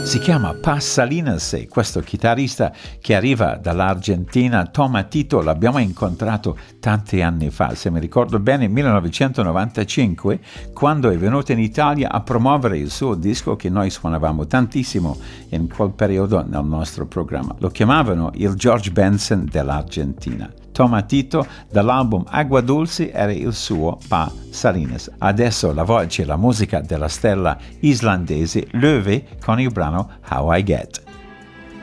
Si chiama Paz Salinas e questo chitarrista che arriva dall'Argentina, Toma Tito, l'abbiamo incontrato tanti anni fa, se mi ricordo bene, 1995, quando è venuto in Italia a promuovere il suo disco che noi suonavamo tantissimo in quel periodo nel nostro programma. Lo chiamavano il George Benson dell'Argentina. Toma Tito, dall'album Agua Dulce, era il suo Pa Salinas. Adesso la voce e la musica della stella islandese Löwe con il brano How I Get.